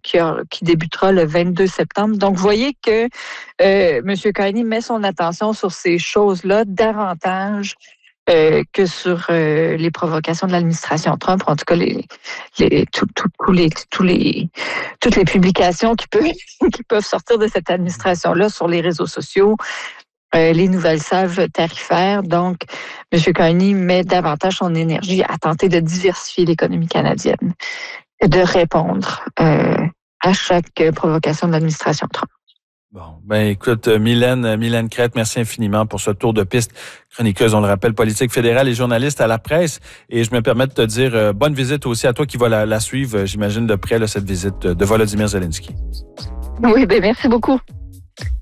qui débutera le 22 septembre. Donc, vous voyez que M. Carney met son attention sur ces choses-là davantage que sur les provocations de l'administration Trump, en tout cas toutes les publications qui peuvent sortir de cette administration-là sur les réseaux sociaux, les nouvelles salves tarifaires. Donc, M. Carney met davantage son énergie à tenter de diversifier l'économie canadienne et de répondre à chaque provocation de l'administration Trump. Bon, ben écoute, Mylène Crête, merci infiniment pour ce tour de piste. Chroniqueuse, on le rappelle, politique fédérale et journaliste à la presse. Et je me permets de te dire bonne visite aussi à toi qui va la suivre, j'imagine, de près, là, cette visite de Volodymyr Zelensky. Oui, ben merci beaucoup.